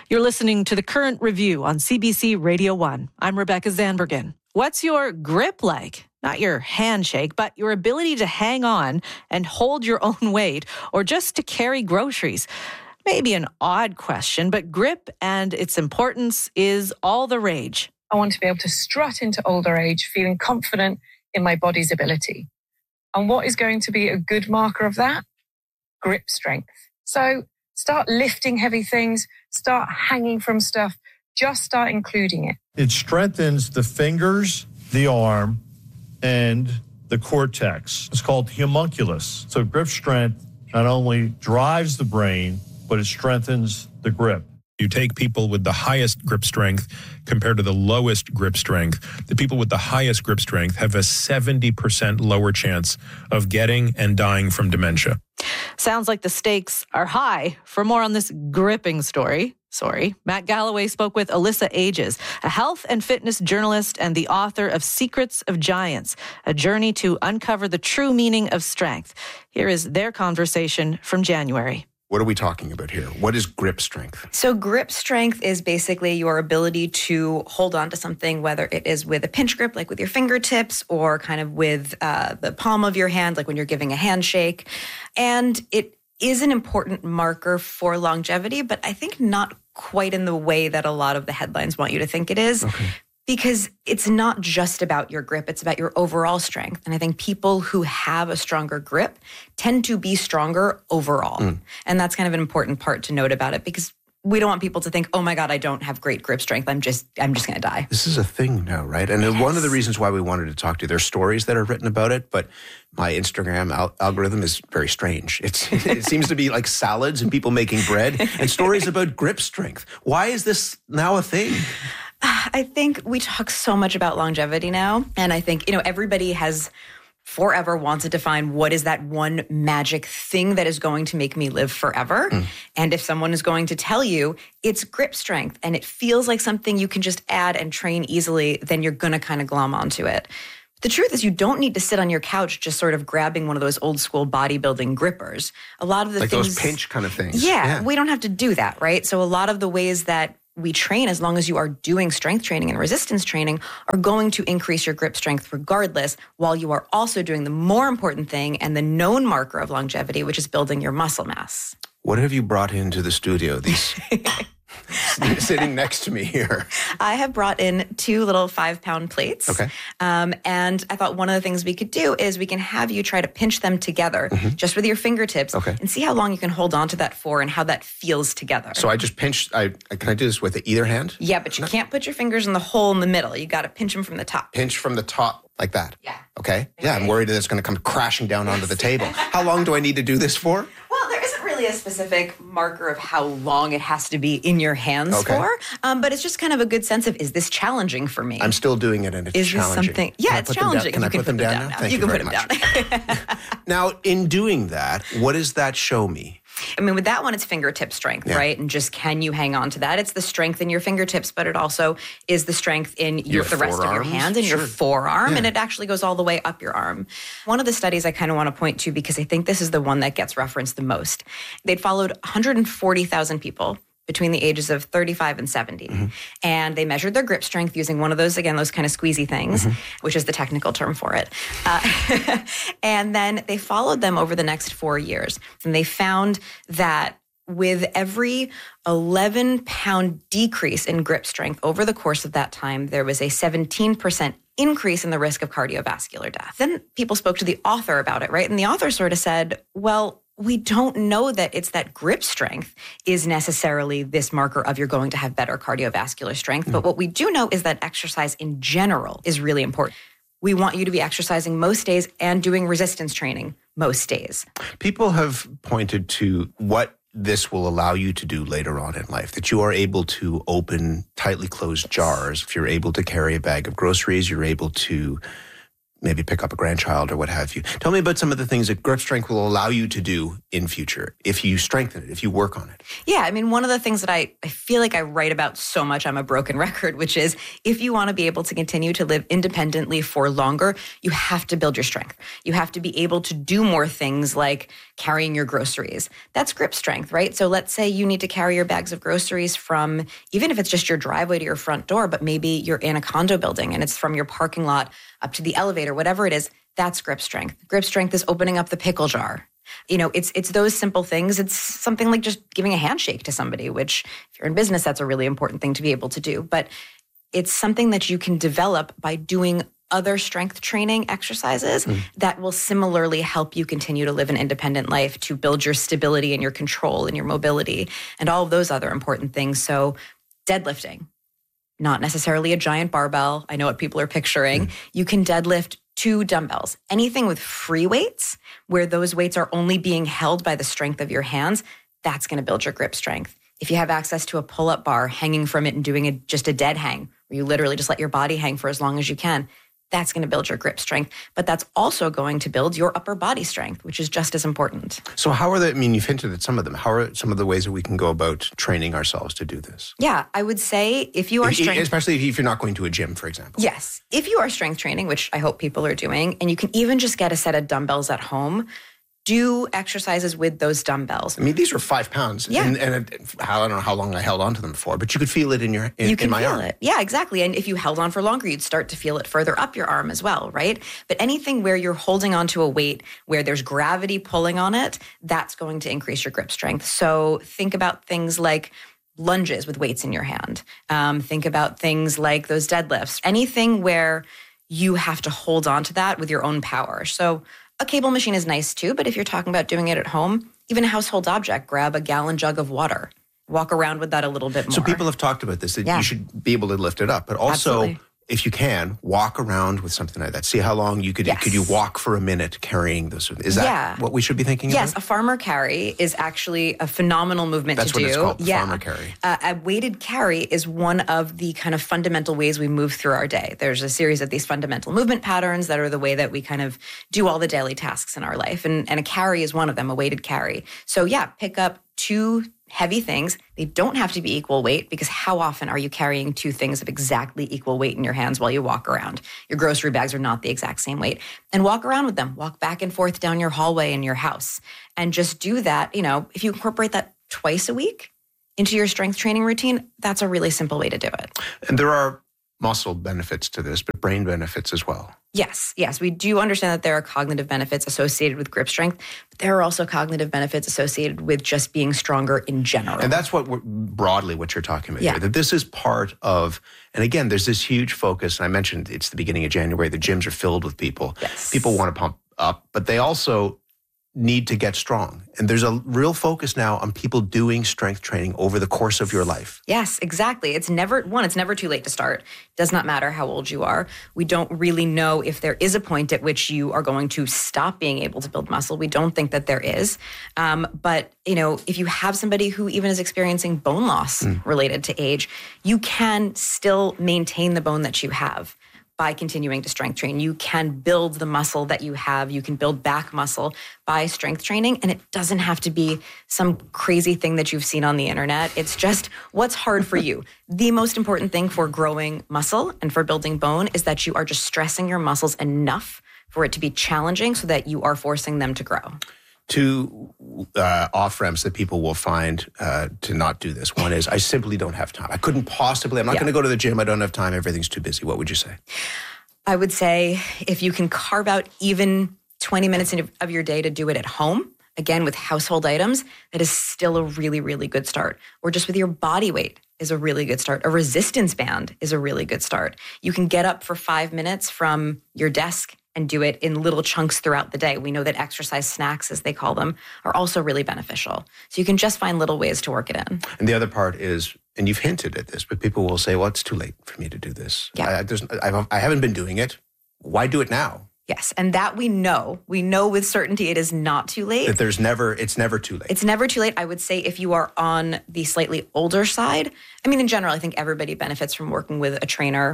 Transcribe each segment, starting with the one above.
You're listening to The Current Review on CBC Radio 1. I'm Rebecca Zandbergen. What's your grip like? Not your handshake, but your ability to hang on and hold your own weight, or just to carry groceries. Maybe an odd question, but grip and its importance is all the rage. I want to be able to strut into older age feeling confident in my body's ability. And what is going to be a good marker of that? Grip strength. So start lifting heavy things, start hanging from stuff, just start including it. It strengthens the fingers, the arm, and the cortex. It's called homunculus. So grip strength not only drives the brain, but it strengthens the grip. You take people with the highest grip strength compared to the lowest grip strength. The people with the highest grip strength have a 70% lower chance of getting and dying from dementia. Sounds like the stakes are high. For more on this gripping story, Matt Galloway spoke with Alyssa Ages, a health and fitness journalist and the author of Secrets of Giants, a journey to uncover the true meaning of strength. Here is their conversation from January. What are we talking about here? What is grip strength? So grip strength is basically your ability to hold on to something, whether it is with a pinch grip, like with your fingertips, or kind of with the palm of your hand, like when you're giving a handshake. And it is an important marker for longevity, but I think not quite in the way that a lot of the headlines want you to think it is. Okay. Because it's not just about your grip, it's about your overall strength. And I think people who have a stronger grip tend to be stronger overall. And that's kind of an important part to note about it, because we don't want people to think, oh my God, I don't have great grip strength. I'm just going to die. This is a thing now, right? And Yes. one of the reasons why we wanted to talk to you, there's stories that are written about it, but my Instagram algorithm is very strange. It seems to be like salads and people making bread and stories about grip strength. Why is this now a thing? I think we talk so much about longevity now. And I think, everybody has forever wanted to find what is that one magic thing that is going to make me live forever. And if someone is going to tell you it's grip strength and it feels like something you can just add and train easily, then you're going to kind of glom onto it. The truth is you don't need to sit on your couch just sort of grabbing one of those old school bodybuilding grippers. A lot of the like things... those pinch kind of things. Yeah, we don't have to do that, right? So a lot of the ways that we train, as long as you are doing strength training and resistance training, are going to increase your grip strength regardless, while you are also doing the more important thing and the known marker of longevity, which is building your muscle mass. What have you brought into the studio? These sitting next to me here. I have brought in 2 little 5-pound plates. Okay. And I thought one of the things we could do is we can have you try to pinch them together just with your fingertips and see how long you can hold on to that for and how that feels together. So I just pinch, can I do this with either hand? Yeah, but you can't put your fingers in the hole in the middle. You got to pinch them from the top. Pinch from the top like that? Yeah. Okay. Yeah, I'm worried that it's going to come crashing down onto the table. How long do I need to do this for? Well, there isn't really a specific marker of how long it has to be in your hands for, but it's just kind of a good sense of, is this challenging for me? I'm still doing it and it's is challenging. This something? Yeah, it's challenging. Can I put them down now? Thank you can very put much. them down. Now, in doing that, what does that show me? I mean, with that one, it's fingertip strength, right? And just can you hang on to that? It's the strength in your fingertips, but it also is the strength in the rest of your hand and your forearm. And it actually goes all the way up your arm. One of the studies I kind of want to point to, because I think this is the one that gets referenced the most. They'd followed 140,000 people between the ages of 35 and 70. And they measured their grip strength using one of those, again, those kind of squeezy things, which is the technical term for it. And then they followed them over the next 4 years. And they found that with every 11-pound decrease in grip strength over the course of that time, there was a 17% increase in the risk of cardiovascular death. Then people spoke to the author about it, right? And the author sort of said, well, we don't know that it's that grip strength is necessarily this marker of you're going to have better cardiovascular strength. But what we do know is that exercise in general is really important. We want you to be exercising most days and doing resistance training most days. People have pointed to what this will allow you to do later on in life, that you are able to open tightly closed jars. If you're able to carry a bag of groceries, you're able to maybe pick up a grandchild or what have you. Tell me about some of the things that grip strength will allow you to do in future if you strengthen it, if you work on it. Yeah, I mean, one of the things that I feel like I write about so much, I'm a broken record, which is if you want to be able to continue to live independently for longer, you have to build your strength. You have to be able to do more things like carrying your groceries. That's grip strength, right? So let's say you need to carry your bags of groceries from, even if it's just your driveway to your front door, but maybe you're in a condo building and it's from your parking lot up to the elevator, whatever it is, that's grip strength. Grip strength is opening up the pickle jar. You know, it's those simple things. It's something like just giving a handshake to somebody, which if you're in business, that's a really important thing to be able to do. But it's something that you can develop by doing other strength training exercises that will similarly help you continue to live an independent life, to build your stability and your control and your mobility and all of those other important things. So deadlifting, not necessarily a giant barbell. I know what people are picturing. You can deadlift 2 dumbbells. Anything with free weights, where those weights are only being held by the strength of your hands, that's going to build your grip strength. If you have access to a pull-up bar, hanging from it and doing just a dead hang, where you literally just let your body hang for as long as you can, that's going to build your grip strength. But that's also going to build your upper body strength, which is just as important. So how are you've hinted at some of them. How are some of the ways that we can go about training ourselves to do this? Yeah, I would say if you are especially if you're not going to a gym, for example. Yes. If you are strength training, which I hope people are doing, and you can even just get a set of dumbbells at home, do exercises with those dumbbells. I mean, these are 5 pounds. Yeah. And I don't know how long I held onto them for, but you could feel it in my arm. You can feel it. Yeah, exactly. And if you held on for longer, you'd start to feel it further up your arm as well, right? But anything where you're holding onto a weight where there's gravity pulling on it, that's going to increase your grip strength. So think about things like lunges with weights in your hand. Think about things like those deadlifts. Anything where you have to hold on to that with your own power. So a cable machine is nice too, but if you're talking about doing it at home, even a household object, grab a gallon jug of water. Walk around with that a little bit more. So people have talked about this, that you should be able to lift it up, but also, Absolutely. if you can, walk around with something like that. See how long you could you walk for a minute carrying this? Is that what we should be thinking about? Yes, a farmer carry is actually a phenomenal movement That's to do. That's what it's called, farmer carry. A weighted carry is one of the kind of fundamental ways we move through our day. There's a series of these fundamental movement patterns that are the way that we kind of do all the daily tasks in our life. And a carry is one of them, a weighted carry. So pick up 2 heavy things. They don't have to be equal weight, because how often are you carrying 2 things of exactly equal weight in your hands while you walk around? Your grocery bags are not the exact same weight. And walk around with them. Walk back and forth down your hallway in your house. And just do that. You know, if you incorporate that twice a week into your strength training routine, that's a really simple way to do it. And there are muscle benefits to this, but brain benefits as well. Yes. We do understand that there are cognitive benefits associated with grip strength, but there are also cognitive benefits associated with just being stronger in general. And that's broadly what you're talking about here, that this is part of, and again, there's this huge focus, and I mentioned it's the beginning of January, the gyms are filled with people. Yes. People want to pump up, but they also need to get strong. And there's a real focus now on people doing strength training over the course of your life. Yes, exactly. It's never too late to start. It does not matter how old you are. We don't really know if there is a point at which you are going to stop being able to build muscle. We don't think that there is. But, if you have somebody who even is experiencing bone loss related to age, you can still maintain the bone that you have by continuing to strength train. You can build the muscle that you have. You can build back muscle by strength training. And it doesn't have to be some crazy thing that you've seen on the internet. It's just what's hard for you. The most important thing for growing muscle and for building bone is that you are just stressing your muscles enough for it to be challenging so that you are forcing them to grow. 2 off-ramps that people will find to not do this. One is, I simply don't have time. I couldn't possibly, I'm not going to go to the gym. I don't have time. Everything's too busy. What would you say? I would say if you can carve out even 20 minutes of your day to do it at home, again, with household items, that is still a really, really good start. Or just with your body weight is a really good start. A resistance band is a really good start. You can get up for 5 minutes from your desk and do it in little chunks throughout the day. We know that exercise snacks, as they call them, are also really beneficial. So you can just find little ways to work it in. And the other part is, and you've hinted at this, but people will say, well, it's too late for me to do this. Yeah. I haven't been doing it. Why do it now? Yes, and that we know with certainty it is not too late. That it's never too late. It's never too late. I would say if you are on the slightly older side, I mean, in general, I think everybody benefits from working with a trainer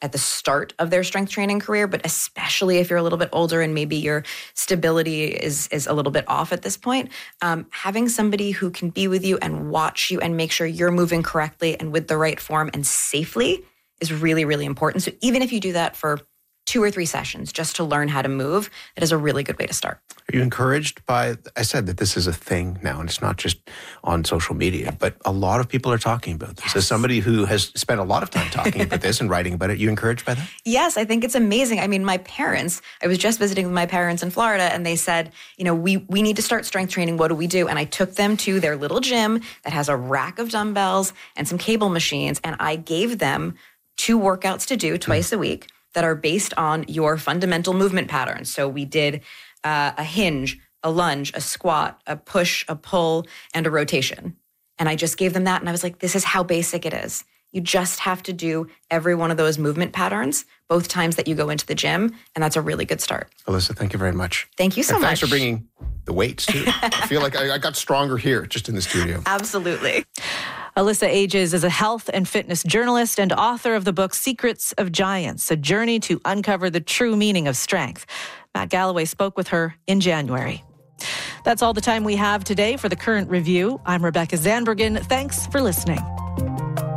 at the start of their strength training career, but especially if you're a little bit older and maybe your stability is a little bit off at this point, having somebody who can be with you and watch you and make sure you're moving correctly and with the right form and safely is really, really important. So even if you do that for 2 or 3 sessions just to learn how to move, that is a really good way to start. Are you encouraged by, I said that this is a thing now, and it's not just on social media, but a lot of people are talking about this. Yes. As somebody who has spent a lot of time talking about this and writing about it, you encouraged by that? Yes, I think it's amazing. I mean, my parents, I was just visiting with my parents in Florida, and they said, we need to start strength training. What do we do? And I took them to their little gym that has a rack of dumbbells and some cable machines, and I gave them 2 workouts to do twice a week that are based on your fundamental movement patterns. So we did a hinge, a lunge, a squat, a push, a pull, and a rotation. And I just gave them that. And I was like, this is how basic it is. You just have to do every one of those movement patterns both times that you go into the gym. And that's a really good start. Alyssa, thank you very much. Thank you so much. Thanks for bringing the weights too. I feel like I got stronger here just in the studio. Absolutely. Alyssa Ages is a health and fitness journalist and author of the book Secrets of Giants, a journey to uncover the true meaning of strength. Matt Galloway spoke with her in January. That's all the time we have today for the Current Review. I'm Rebecca Zandbergen. Thanks for listening.